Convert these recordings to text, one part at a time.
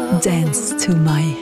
Dance to my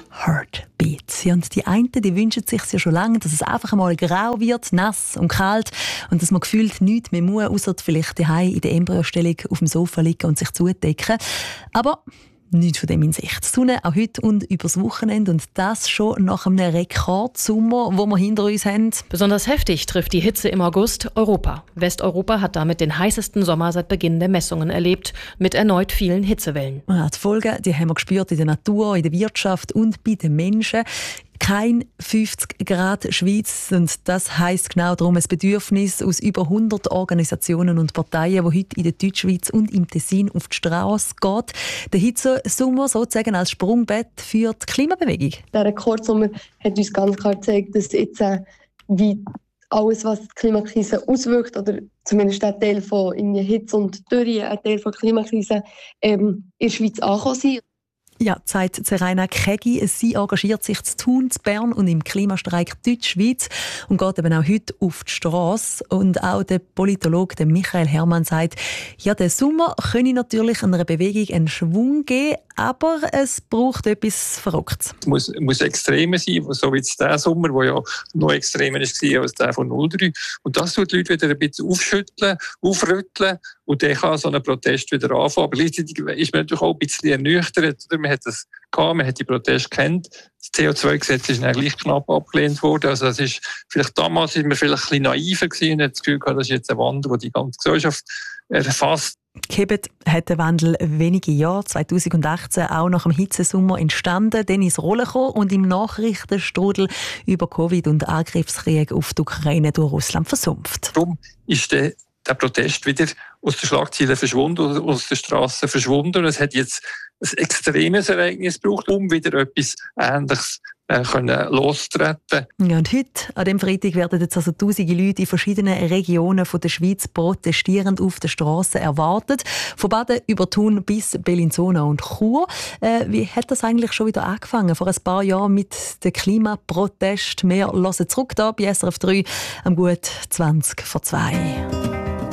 Heartbeat. Ja, und die einen, die wünschen sich ja schon lange, dass es einfach einmal grau wird, nass und kalt und dass man gefühlt nichts mehr muss, ausser vielleicht daheim in der Embryostellung auf dem Sofa liegen und sich zudecken. Aber nichts von dem in Sicht. Die Sonne auch heute und übers Wochenende und das schon nach einem Rekordsommer, den wir hinter uns haben. Besonders heftig trifft die Hitze im August Europa. Westeuropa hat damit den heißesten Sommer seit Beginn der Messungen erlebt, mit erneut vielen Hitzewellen. Ja, die Folgen, die haben wir gespürt in der Natur, in der Wirtschaft und bei den Menschen. Kein 50 Grad Schweiz und das heisst genau darum ein Bedürfnis aus über 100 Organisationen und Parteien, die heute in der Deutschschweiz und im Tessin auf die Straße geht. Der Hitzesommer sozusagen als Sprungbett für die Klimabewegung. Der Rekordsommer hat uns ganz klar gezeigt, dass jetzt wie alles, was die Klimakrise auswirkt, oder zumindest ein Teil von Hitze und Dürre, ein Teil von der Klimakrise, in der Schweiz angekommen sind. Ja, sagt Seraina Kegi. Sie engagiert sich zu Thun, zu Bern und im Klimastreik Deutschschweiz und geht eben auch heute auf die Straße. Und auch der Politologe der Michael Herrmann sagt, ja, der Sommer könne natürlich einer Bewegung einen Schwung geben, aber es braucht etwas Verrücktes. Es muss extremer sein, so wie jetzt der Sommer, der ja noch extremer war als der von 03. Und das tut die Leute wieder ein bisschen aufschütteln, aufrütteln und dann kann so ein Protest wieder anfangen. Aber gleichzeitig ist man natürlich auch ein bisschen ernüchtert. Man hat das gehabt, man hat die Proteste kennt. Das CO2-Gesetz ist dann gleich knapp abgelehnt worden. Also es ist damals sind wir vielleicht ein bisschen naiver gewesen und hat das Gefühl gehabt, das ist jetzt ein Wandel, der die ganze Gesellschaft erfasst. Gehebt hat der Wandel wenige Jahre, 2018, auch nach dem Hitzesommer entstanden, dann ins Rollen gekommen und im Nachrichtenstrudel über Covid und den Angriffskrieg auf die Ukraine durch Russland versumpft. Darum ist der Protest wieder aus den Schlagzeilen verschwunden, aus den Strassen verschwunden. Und es hat jetzt ein extremes Ereignis gebraucht, um wieder etwas Ähnliches loszutreten. Ja, und heute, an diesem Freitag, werden jetzt also tausende Leute in verschiedenen Regionen von der Schweiz protestierend auf den Strassen erwartet. Von Baden über Thun bis Bellinzona und Chur. Wie hat das eigentlich schon wieder angefangen? Vor ein paar Jahren mit dem Klimaprotest. Wir hören zurück hier bei SRF 3 am gut 20 vor 2.